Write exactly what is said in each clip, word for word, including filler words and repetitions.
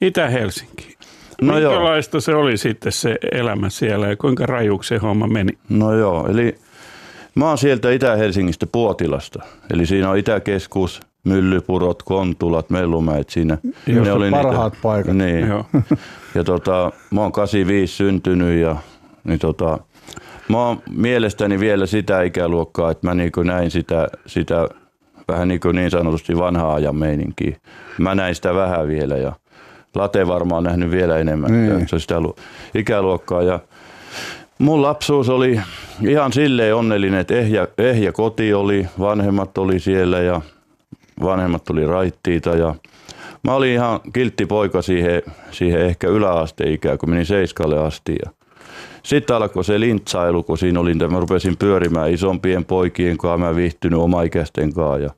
Itä-Helsinkiin. No Minkälaista joo. se oli sitten se elämä siellä ja kuinka rajuksi se homma meni? No joo, eli mä oon sieltä Itä-Helsingistä Puotilasta. Eli siinä on Itäkeskus, Myllypurot, Kontulat, Mellumäet siinä. Ne oli parhaat niitä paikat. Niin. Joo. Ja tota, mä oon kahdeksankymmentäviisi syntynyt ja niin tota, mä oon mielestäni vielä sitä ikäluokkaa, että mä niin näin sitä, sitä vähän niin, niin sanotusti vanhaa ajan meininkiä. Mä näin sitä vähän vielä ja Late varmaan on nähnyt vielä enemmän. Niin. Se on sitä ikäluokkaa. Ja mun lapsuus oli ihan silleen onnellinen, että ehjä, ehjä koti oli, vanhemmat oli siellä ja vanhemmat tuli raittiita. Ja mä olin ihan kiltti poika siihen, siihen ehkä yläasteikään, kun menin seiskalle asti. Ja sitten alkoi se lintsailu, kun siinä olin, mä rupesin pyörimään isompien poikien kanssa, mä viihtynyt omaikäisten kanssa. Ja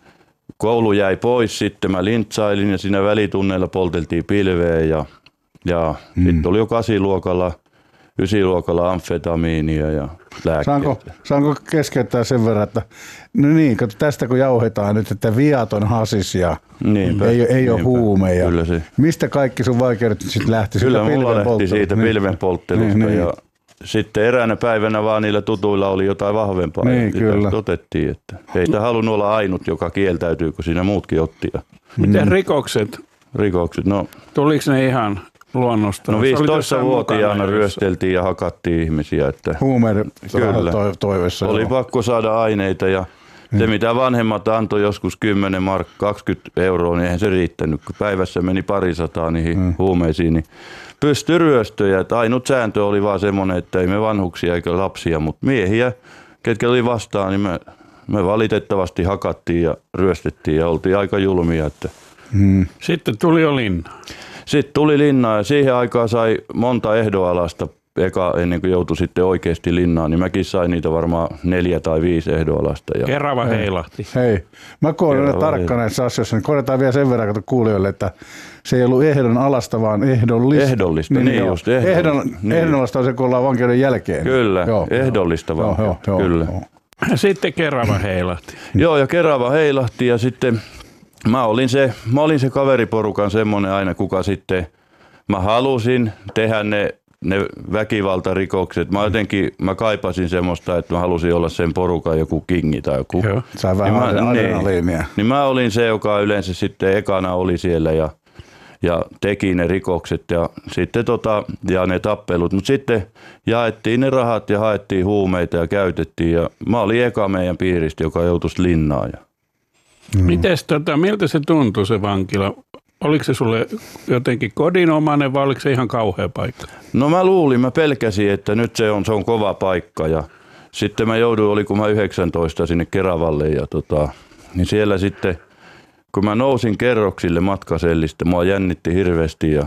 koulu jäi pois, sitten mä lintsailin ja siinä välitunneilla polteltiin pilveä ja, ja mm. sitten oli jo kasiluokalla, ysiluokalla amfetamiinia ja lääkkeitä. Saanko, saanko keskeyttää sen verran, että no niin, tästä kun jauhetaan nyt, että viaton hasis ja niinpä, ei, ei niinpä. ole huume. Ja Kyllä se. Mistä kaikki sun vaikeudet sitten lähti? Kyllä mulla lähti siitä niin. pilvenpolttelusta niin, ja niin. Sitten eräänä päivänä vaan niillä tutuilla oli jotain vahvempaa. Niin, kyllä. Otettiin, että ei sitä halunnut olla ainut, joka kieltäytyy, kun siinä muutkin otti. Miten rikokset? Rikokset, no. Tuliko ne ihan luonnosta? No viisitoistavuotiaana ryösteltiin ja hakattiin ihmisiä. Että huumeiden toiveessa. Oli joo. pakko saada aineita ja mm. se mitä vanhemmat antoi joskus kymmenen markkaa, kaksikymmentä euroa, niin eihän se riittänyt. Kun päivässä meni parisataa niihin mm. huumeisiin, niin pystyi ryöstöjä. Että ainut sääntö oli vaan semmoinen, että ei me vanhuksia eikä lapsia, mutta miehiä, ketkä oli vastaan, niin me, me valitettavasti hakattiin ja ryöstettiin ja oltiin aika julmia. Että mm. Sitten tuli jo linna. Sitten tuli linna ja siihen aikaan sai monta ehdonalasta eka ennen kuin joutui sitten oikeasti linnaan, niin mäkin sain niitä varmaan neljä tai viisi ehdonalasta. Ja Kerava heilahti. Hei, mä kun olen tarkka näissä asioissa, niin korjataan vielä sen verran kato kuulijoille, että se ei ollut ehdon alasta, vaan ehdollista. Ehdollista, niin, niin just. Ehdon, ehdon, niin. Ehdon alasta on se, kun ollaan vankeuden jälkeen. Kyllä, joo, ehdollista joo, vaan. joo, joo, kyllä. Joo. Sitten Kerava heilahti. Joo, ja Kerava heilahti ja sitten mä olin se, mä olin se kaveriporukan semmoinen aina, kuka sitten, mä halusin tehdä ne, ne väkivaltarikokset. Mä jotenkin, mä kaipasin semmoista, että mä halusin olla sen porukan joku kingi tai joku. Joo, sai vähän niin adrenaliinia. Niin, niin mä olin se, joka yleensä sitten ekana oli siellä ja, ja teki ne rikokset ja sitten tota, ja ne tappelut. Mutta sitten jaettiin ne rahat ja haettiin huumeita ja käytettiin ja mä olin eka meidän piiristä, joka joutuisi linnaan. Ja Mm. Mites, tota, miltä se tuntui se vankila? Oliko se sulle jotenkin kodinomainen vai oliko se ihan kauhea paikka? No mä luulin, mä pelkäsin, että nyt se on, se on kova paikka ja sitten mä jouduin, oli kun mä yhdeksäntoista sinne Keravalle ja tota, niin siellä sitten, kun mä nousin kerroksille matkasellistä, mua jännitti hirveästi ja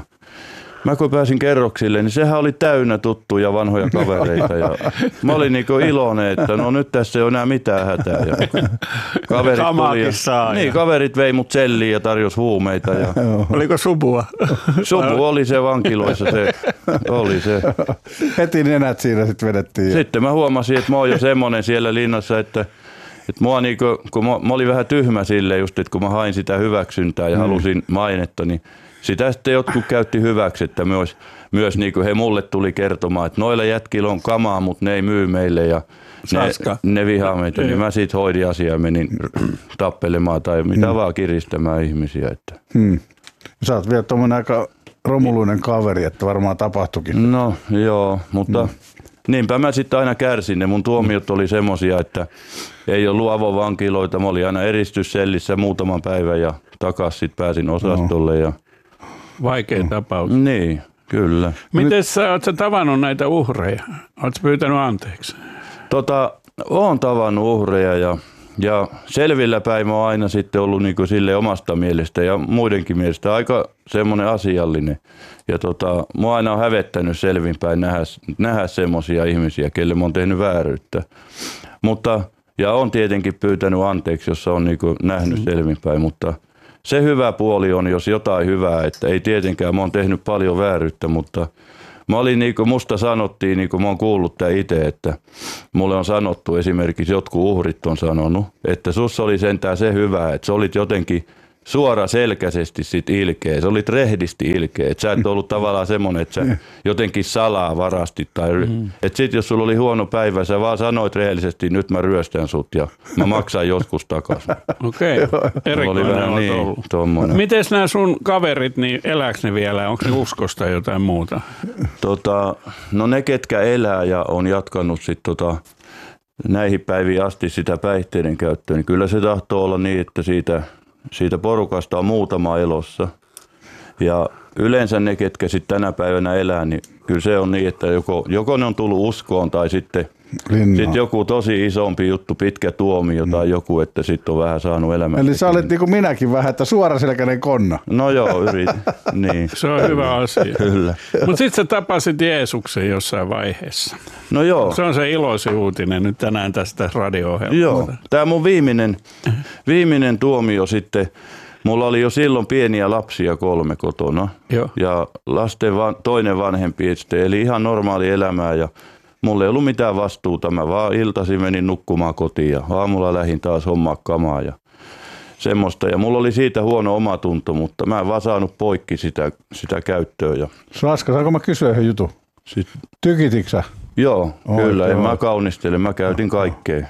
mä kun pääsin kerroksille, niin sehän oli täynnä tuttuja vanhoja kavereita ja mä olin niinku iloinen, että no nyt tässä ei ole enää mitään hätää. Ja kaverit, tuli ja, saa, niin, ja. kaverit vei mut selliin ja tarjosi huumeita. Ja oliko subua? Supu oli se vankiloissa, se oli se. Heti nenät siinä sitten vedettiin. Sitten mä huomasin, että mä oon jo semmonen siellä linnassa, että että mua niinku, kun mä, mä olin vähän tyhmä silleen just, että kun mä hain sitä hyväksyntää ja mm. halusin mainetta, niin sitä sitten jotkut käytti hyväksi, että myös, myös niin kuin he mulle tuli kertomaan, että noilla jätkillä on kamaa, mutta ne ei myy meille ja ne, ne vihaa meitä. Niin mä siitä hoidin asiaa ja menin tappelemaan tai mitä mm. vaan kiristämään ihmisiä. Että. Hmm. Sä oot vielä tuommoinen aika romuluinen kaveri, että varmaan tapahtuikin. No joo, mutta mm. niinpä mä sitten aina kärsin. Ne mun tuomiot oli semmosia, että ei ollut avovankiloita. Mä olin aina eristyssellissä muutaman päivän ja takas sit pääsin osastolle. No. Ja vaikea mm. tapaus. Niin, kyllä. Miten sä oot sä tavannut näitä uhreja? Ootko pyytänyt anteeksi? Tota, oon tavannut uhreja ja, ja selvillä päin mä oon aina sitten ollut niinku sille omasta mielestä ja muidenkin mielestä aika semmoinen asiallinen. Ja tota, mua aina on hävettänyt selvinpäin nähdä, nähdä semmoisia ihmisiä, kelle mä oon tehnyt vääryyttä. Mutta, ja on tietenkin pyytänyt anteeksi, jos on niinku nähnyt selvinpäin, mutta se hyvä puoli on, jos jotain hyvää, että ei tietenkään, mä oon tehnyt paljon vääryyttä, mutta mä olin niin kuin musta sanottiin, niin kuin mä oon kuullut tää itse, että mulle on sanottu esimerkiksi jotkut uhrit on sanonut, että sussa oli sentään se hyvä, että sä olit jotenkin suoraselkäisesti sit ilkeä. Sä olit rehdisti ilkeä. Et sä et ollut tavallaan semmoinen, että sä jotenkin salaa varastit. Tai mm. Että sit jos sulla oli huono päivä, sä vaan sanoit rehellisesti, nyt mä ryöstän sut ja mä maksan joskus takaisin. Okei, okay. Erikoinen on niin, ollut. Tommonen. Mites nämä sun kaverit, niin elääkö ne vielä? Onko ne uskosta jotain muuta? Tota, no ne, ketkä elää ja on jatkanut sit tota, näihin päiviin asti sitä päihteiden käyttöä, niin kyllä se tahtoo olla niin, että siitä, siitä porukasta on muutama elossa. Ja yleensä ne, ketkä sitten tänä päivänä elää, niin kyllä se on niin, että joko, joko ne on tullut uskoon tai sitten sit joku tosi isompi juttu, pitkä tuomio tai joku, että sitten on vähän saanut elämää. Eli sä olet niin kuin minäkin vähän, että suoraselkäinen konna. No joo, yritin. Niin. Se on hyvä asia. Kyllä. Mutta sitten sä tapasit Jeesuksen jossain vaiheessa. No joo. Se on se iloisin uutinen nyt tänään tästä radio-ohjelmasta. Joo, tämä mun viimeinen, viimeinen tuomio sitten. Mulla oli jo silloin pieniä lapsia kolme kotona. Joo. Ja lasten van, toinen vanhempi sitten, eli ihan normaali elämää ja mulla ei ollut mitään vastuuta. Mä vaan iltaisin menin nukkumaan kotiin ja aamulla lähdin taas hommaa kamaa ja semmoista. Ja mulla oli siitä huono omatunto, mutta mä en vaan saanut poikki sitä, sitä käyttöä. Ja Saska, saanko mä kysyä yhden jutun? Tykititkö sä? Joo, Oi, kyllä. En mä kaunistele, mä käytin kaikkea.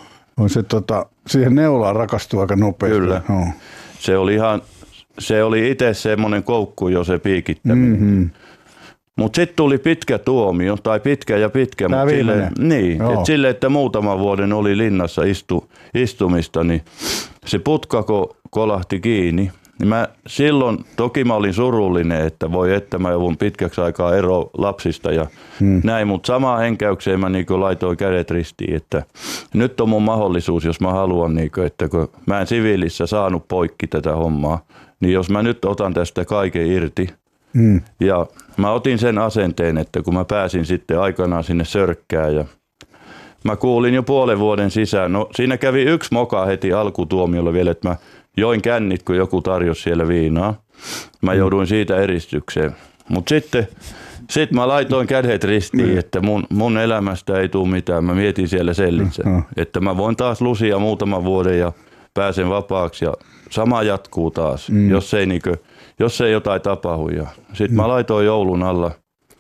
On se tota, siihen neulaan rakastuu aika nopeasti. Kyllä. No. Se oli ihan, se oli itse semmoinen koukku jo se piikittäminen. Mm-hmm. Mutta sitten tuli pitkä tuomio, tai pitkä ja pitkä, mutta sille, niin, et sille, että muutaman vuoden oli linnassa istu, istumista, niin se putkako kolahti kiinni. Niin mä, silloin toki mä olin surullinen, että voi että mä joudun pitkäksi aikaa ero lapsista ja hmm. näin, mutta samaan henkäykseen mä niin laitoin kädet ristiin, että nyt on mun mahdollisuus, jos mä haluan, niin kuin, että kun mä en siviilissä saanut poikki tätä hommaa, niin jos mä nyt otan tästä kaiken irti, hmm. ja mä otin sen asenteen, että kun mä pääsin sitten aikanaan sinne Sörkkään ja mä kuulin jo puolen vuoden sisään, no siinä kävi yksi moka heti alkutuomiolla vielä, että mä join kännit, kun joku tarjosi siellä viinaa. Mä jouduin siitä eristykseen. Mutta sitten sit mä laitoin kädet ristiin, että mun, mun elämästä ei tule mitään. Mä mietin siellä sellissä, että mä voin taas lusia muutaman vuoden ja pääsen vapaaksi. Ja sama jatkuu taas, mm. jos, ei niinkö, jos ei jotain tapahdu. Sitten mä laitoin joulun alla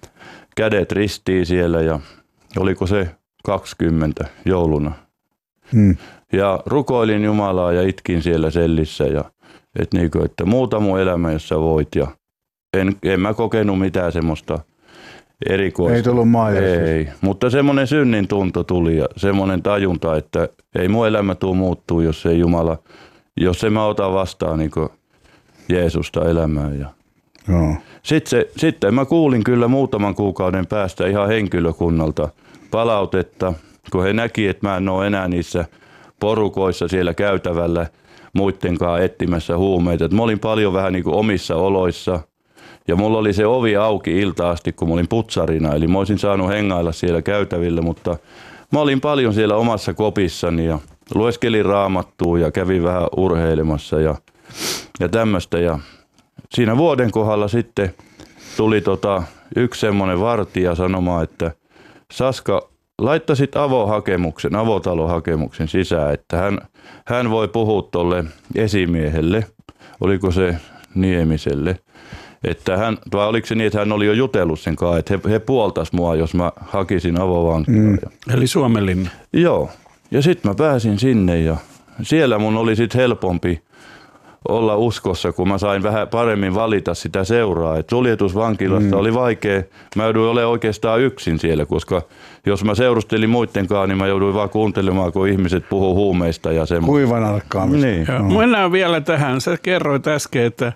kädet ristiin siellä ja oliko se kaksikymmentä jouluna. Mm. Ja rukoilin Jumalaa ja itkin siellä sellissä, ja, et niinku, että muuta mun elämä, jos sä voit. Ja en, en mä kokenut mitään semmoista erikoista. Ei tullut maajärjestys. Ei, mutta semmoinen synnin tunto tuli ja semmoinen tajunta, että ei mun elämä tule muuttuu, jos ei Jumala, jos en mä ota vastaan niinku Jeesusta elämään. Ja Joo. Sitten, se, sitten mä kuulin kyllä muutaman kuukauden päästä ihan henkilökunnalta palautetta, kun he näki, että mä en ole enää niissä porukoissa siellä käytävällä muittenkaan etsimässä huumeita. Et mä olin paljon vähän niin kuin omissa oloissa ja mulla oli se ovi auki ilta asti, kun mä olin putsarina. Eli mä olisin saanut hengailla siellä käytävillä, mutta mä olin paljon siellä omassa kopissani ja lueskelin raamattua ja kävin vähän urheilemassa ja, ja tämmöistä. Ja siinä vuoden kohdalla sitten tuli tota yksi semmoinen vartija sanomaan, että Saska, laittaisit avohakemuksen, avotalohakemuksen sisään, että hän, hän voi puhua tuolle esimiehelle, oliko se Niemiselle, että hän, vai oliko se niin, että hän oli jo jutellut sen kanssa, että he, he puoltas mua, jos mä hakisin avovankilaan. Mm. Eli Suomenlinna. Joo, ja sitten mä pääsin sinne ja siellä mun oli sitten helpompi olla uskossa, kun mä sain vähän paremmin valita sitä seuraa. Et suljetusvankilasta mm. oli vaikea. Mä jouduin olemaan oikeastaan yksin siellä, koska jos mä seurustelin muittenkaan, niin mä jouduin vaan kuuntelemaan, kun ihmiset puhuu huumeista ja semmoista. Kuivan alkkaamista. Niin. No. Mennään vielä tähän. Sä kerroit äsken, että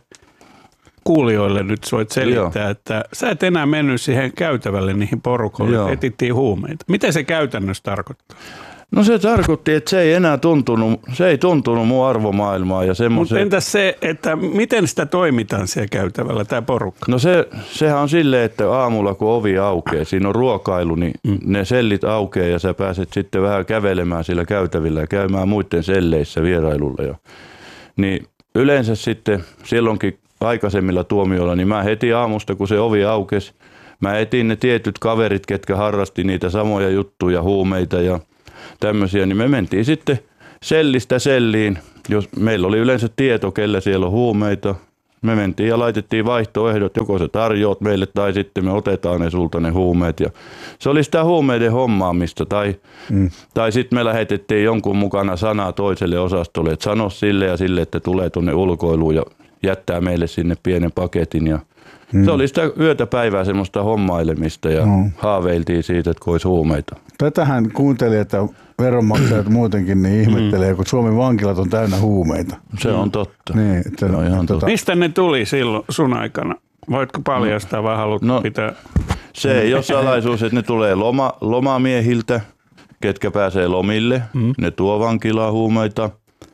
kuulijoille nyt voit selittää, Joo. että sä et enää mennyt siihen käytävälle niihin porukoille, etittiin huumeita. Mitä se käytännössä tarkoittaa? No se tarkoitti, että se ei enää tuntunut, se ei tuntunut mun arvomaailmaa. Mutta entäs se, että miten sitä toimitaan siellä käytävällä, tämä porukka? No se, sehän on silleen, että aamulla kun ovi aukeaa, siinä on ruokailu, niin mm. ne sellit aukeaa ja sä pääset sitten vähän kävelemään siellä käytävillä ja käymään muiden selleissä vierailulla. Jo. Niin yleensä sitten silloinkin aikaisemmilla tuomioilla, niin mä heti aamusta, kun se ovi aukesi, mä etin ne tietyt kaverit, ketkä harrasti niitä samoja juttuja, huumeita ja tämmöisiä, niin me mentiin sitten sellistä selliin jos meillä oli yleensä tieto, kellä siellä on huumeita, me mentiin ja laitettiin vaihtoehdot, joko sä tarjoat meille tai sitten me otetaan ne sulta ne huumeet. Ja se oli sitä huumeiden hommaamista tai, mm. tai sitten me lähetettiin jonkun mukana sanaa toiselle osastolle, että sano sille ja sille, että tulee tuonne ulkoiluun ja jättää meille sinne pienen paketin. Ja mm. se oli sitä yötä päivää semmoista hommailemista ja mm. haaveiltiin siitä, että olisi huumeita. Tätähän kuuntelijat ja veronmaksajat muutenkin niin ihmettelee, kun Suomen vankilat on täynnä huumeita. Se on totta. Niin, että, no, ihan tota... Mistä ne tuli silloin sun aikana? Voitko paljastaa no, vai haluat no, pitää? Se ei ole salaisuus, että ne tulee loma, lomamiehiltä, ketkä pääsee lomille. Mm. Ne tuo vankilaan huumeita.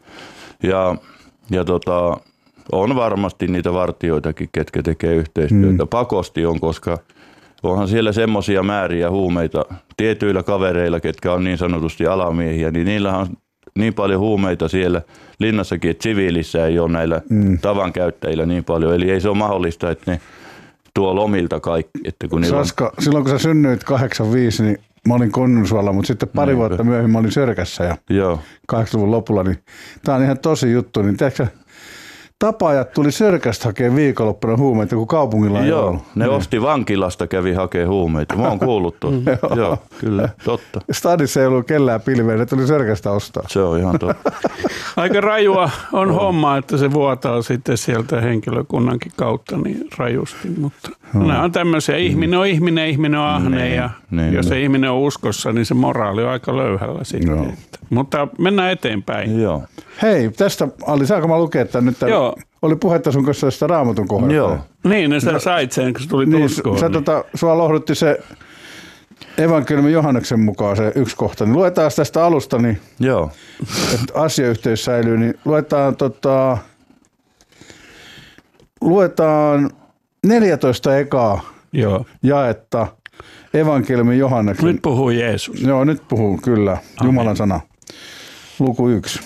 Ja, ja tota, on varmasti niitä vartijoitakin, ketkä tekee yhteistyötä. Mm. Pakosti on, koska onhan siellä semmoisia määriä huumeita tietyillä kavereilla, ketkä on niin sanotusti alamiehiä, niin niillä on niin paljon huumeita siellä linnassakin, että siviilissä ei ole näillä mm. tavankäyttäjillä niin paljon. Eli ei se ole mahdollista, että ne tuo lomilta kaikki. Että kun Saska, on... silloin kun sä synnyit kahdeksankymmentäviisi, niin mä olin Konnunsuolla, mutta sitten pari niin, vuotta myöhemmin mä olin Sörkässä ja Joo. kahdeksankymmentäluvun lopulla. Niin tää on ihan tosi juttu. Niin tiedätkö, tapaajat tuli Sörkästä hakemaan viikonloppuna huumeita, kun kaupungilla ei Joo, ollut. ne niin. osti vankilasta, kävi hakemaan huumeita. Mä oon kuullut tuosta. Joo, kyllä, totta. Stadissa ei ollut kellään pilveä, ne tuli Sörkästä ostaa. Se on ihan totta. Aika rajua on no. homma, että se vuotaa sitten sieltä henkilökunnankin kautta niin rajusti, mutta no. nämä on tämmöisiä. Ihminen on ihminen, ihminen on ahne ne, ja ne, jos ne. se ihminen on uskossa, niin se moraali on aika löyhällä sitten. No. Mutta mennään eteenpäin. Joo. Hei, tästä Ali, saanko mä lukea tämän nyt? Tämän, Joo. Oli puhetta sun kanssa tästä Raamatun kohdasta. Joo. Niin, no sä sait sen, kun sä tulit niin, uskoon. Sä, niin. tota, sua lohdutti se evankeliumin Johanneksen mukaan se yksi kohta. Niin luetaan tästä alusta, niin, Joo. että asiayhteys säilyy. Niin luetaan, tota, luetaan neljätoista ekaa Joo. jaetta evankeliumin Johanneksen. Nyt puhuu Jeesus. Joo, nyt puhuu kyllä. Amen. Jumalan sana. Luku yksi.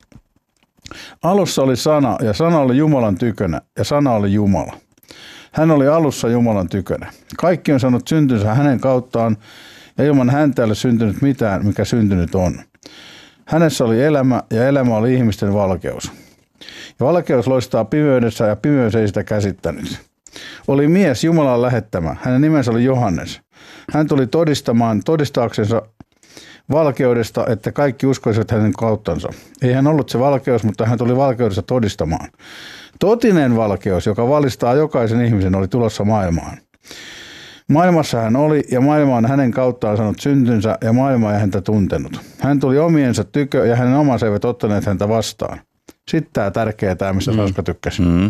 Alussa oli sana, ja sana oli Jumalan tykönä, ja sana oli Jumala. Hän oli alussa Jumalan tykönä. Kaikki on saanut syntynsä hänen kauttaan, ja ilman häntä ei ole syntynyt mitään, mikä syntynyt on. Hänessä oli elämä, ja elämä oli ihmisten valkeus. Ja valkeus loistaa pimeydessä, ja pimeys ei sitä käsittänyt. Oli mies Jumalan lähettämä, hänen nimensä oli Johannes. Hän tuli todistamaan todistaaksensa valkeudesta, että kaikki uskoisivat hänen kauttansa. Ei hän ollut se valkeus, mutta hän tuli valkeudessa todistamaan. Totinen valkeus, joka valistaa jokaisen ihmisen, oli tulossa maailmaan. Maailmassa hän oli, ja maailma on hänen kauttaan saanut syntynsä, ja maailma ei häntä tuntenut. Hän tuli omiensa tykö, ja hänen omansa eivät ottaneet häntä vastaan. Sitten tämä tärkeä, tämä mistä mm. Saska tykkäsi. Mm.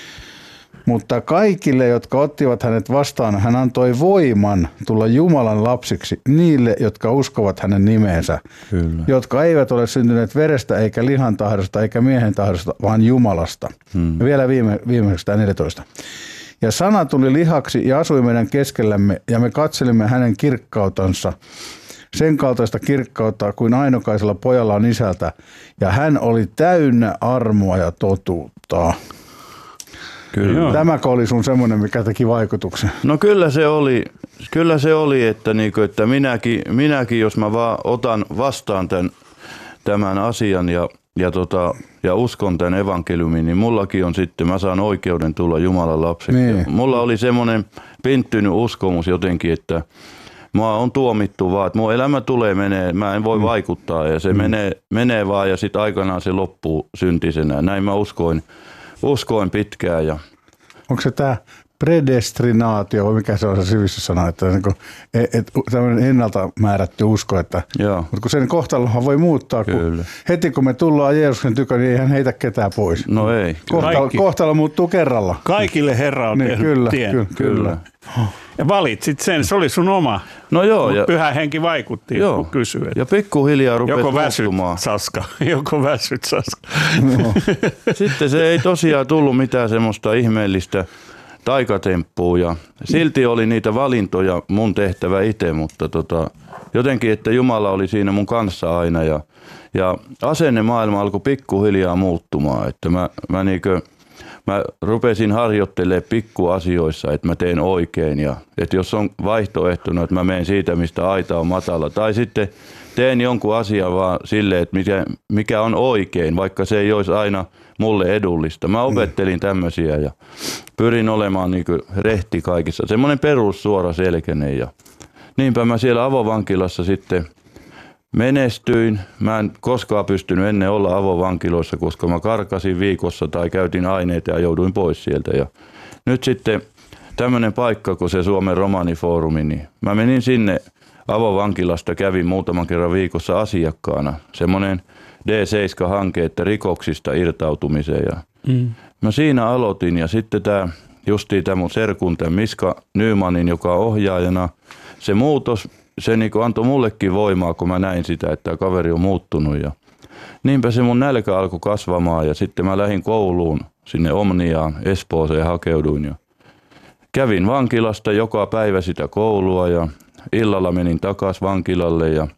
Mutta kaikille, jotka ottivat hänet vastaan, hän antoi voiman tulla Jumalan lapsiksi niille, jotka uskovat hänen nimeensä, Kyllä. jotka eivät ole syntyneet verestä eikä lihan tahdosta eikä miehen tahdosta, vaan Jumalasta. Hmm. Ja vielä viime, viimeiseksi tämä neljätoista. Ja sana tuli lihaksi ja asui meidän keskellämme, ja me katselimme hänen kirkkautansa, sen kaltaista kirkkautta kuin ainokaisella pojalla on isältä, ja hän oli täynnä armoa ja totuutta. Kyllä. Tämäkö oli sun semmoinen, mikä teki vaikutuksen? No kyllä se oli, kyllä se oli että, niinku, että minäkin, minäkin, jos mä vaan otan vastaan tämän, tämän asian ja, ja, tota, ja uskon tämän evankeliumin, niin mullakin on sitten, mä saan oikeuden tulla Jumalan lapseksi. Niin. Mulla oli semmoinen pinttynyt uskomus jotenkin, että mä on tuomittu vaan, että mun elämä tulee menee, mä en voi mm. vaikuttaa ja se mm. menee, menee vaan ja sitten aikanaan se loppuu syntisenä. Näin mä uskoin. Uskoin pitkään. Ja... Onko se tämä predestinaatio, vai mikä se on se sivistyssana, että niin kuin, et, et, tämmöinen ennalta määrätty usko, että mutta kun sen kohtalohan voi muuttaa, kun heti kun me tullaan Jeesuksen tykö, niin ei hän heitä ketään pois. No ei. Kohtalo, kohtalo muuttuu kerralla. Kaikille Herra on niin, kyllä, tien. Kyllä, kyllä. Ja valitsit sen, se oli sun oma. No joo. Ja, Pyhä henki vaikutti, joo, kun kysyi. Ja pikkuhiljaa rupesi joko väsyt, muuttumaan. Saska, joko väsyt, Saska. No. Sitten se ei tosiaan tullut mitään semmoista ihmeellistä taikatemppua ja silti oli niitä valintoja mun tehtävä itse, mutta tota, jotenkin, että Jumala oli siinä mun kanssa aina ja, ja asennemaailma alkoi pikkuhiljaa muuttumaan, että mä, mä niinkö mä rupesin harjoittelemaan pikkuasioissa, että mä teen oikein. Ja että jos on vaihtoehtona, että mä menen siitä, mistä aita on matala. Tai sitten teen jonkun asian vaan silleen, että mikä, mikä on oikein, vaikka se ei olisi aina mulle edullista. Mä opettelin tämmöisiä ja pyrin olemaan niin kuin rehti kaikissa. Semmoinen perussuora selkeinen. Ja niinpä mä siellä avovankilassa sitten menestyin. Mä en koskaan pystynyt ennen olla avovankiloissa, koska mä karkasin viikossa tai käytin aineita ja jouduin pois sieltä. Ja nyt sitten tämmöinen paikka, kun se Suomen Romanifoorumi, niin mä menin sinne avovankilasta, kävin muutaman kerran viikossa asiakkaana. Semmoinen D seitsemän hanke, että rikoksista irtautumiseen. Ja mm. mä siinä aloitin ja sitten tämä justiin tämä mun serkun, tämän Miska Nymanin, joka on ohjaajana, se muutos, se niinku antoi mullekin voimaa, kun mä näin sitä, että tämä kaveri on muuttunut. Ja niinpä se mun nälkä alkoi kasvamaan ja sitten mä lähdin kouluun sinne Omniaan, Espooseen hakeuduin. Ja kävin vankilasta joka päivä sitä koulua ja illalla menin takaisin vankilalle ja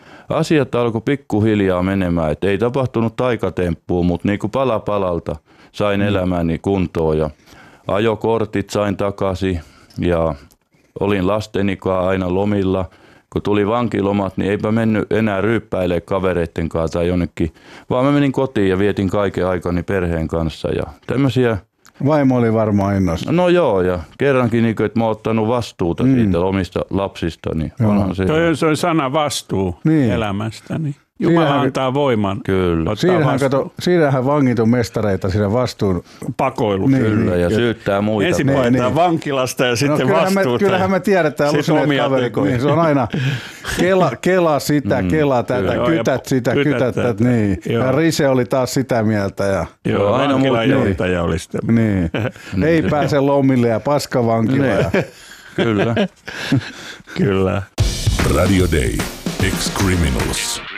asiat alkoi pikkuhiljaa menemään. Et ei tapahtunut taikatemppua, mutta niinku pala palalta sain elämäni kuntoon ja ajokortit sain takaisin ja olin lastenikaan aina lomilla. Kun tuli vankilomat, niin eipä mennyt enää ryyppäilemään kavereitten kanssa tai jonnekin, vaan mä menin kotiin ja vietin kaiken aikani perheen kanssa ja tämmöisiä. Vaimo oli varmaan innossa. No joo, ja kerrankin, niin kuin, että mä oon ottanut vastuuta mm. siitä omista lapsista. Niin onhan se. Toi, se on sana vastuu niin. elämästä. Niin. Jumala siinähän, antaa voiman. Kyllä. Siinähän, kato, siinähän vangit on mestareita siinä vastuun pakoilu. Niin, kyllä, niin, ja syyttää muita. Ensin paetaan niin. vankilasta ja no, sitten kyllähän vastuuta. Me, kyllähän me tiedetään usein kaverit. Niin, se on aina kela, kela sitä, mm, kela tätä, kyllä. kytät sitä, kytät, kytät tätä. Niin. Ja Rise oli taas sitä mieltä. Ja joo, aina vankilan johtaja oli sitä. Niin. Ei pääse lomille ja paskavankila. Ja. Kyllä. Kyllä. Radio Day. Ex-Criminals.